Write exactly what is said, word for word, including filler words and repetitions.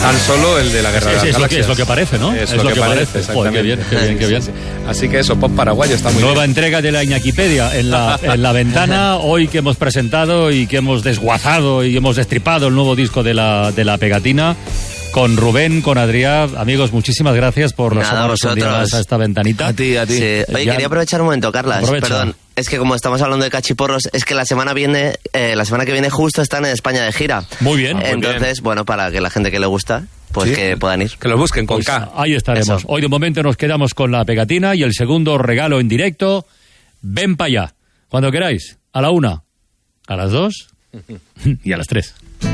Han Solo, el de la Guerra es, de las es, Galaxias. Lo que, es lo que parece, ¿no? Es, es lo, lo que, que parece, parece. Joder, qué bien, qué bien, qué bien. Sí, sí. Así que eso, pop paraguayo está muy Nueva bien. entrega de la Iñaquipedia en la, en la ventana, hoy que hemos presentado y que hemos desguazado y hemos destripado el nuevo disco de la, de la Pegatina. Con Rubén, con Adrián, amigos, muchísimas gracias por asomaros un día más a esta ventanita. A ti, a ti. Sí. Oye, Ya... quería aprovechar un momento, Carlas. Aprovecha. Perdón, es que como estamos hablando de cachiporros, es que la semana viene, eh, la semana que viene justo están en España de gira. Muy bien. Ah, Entonces, bien. bueno, para que la gente que le gusta, pues ¿Sí? que puedan ir. Que lo busquen con Pues K. ahí estaremos. Eso. Hoy de momento nos quedamos con la Pegatina y el segundo regalo en directo. Ven para allá. Cuando queráis. A la una, a las dos y a las tres.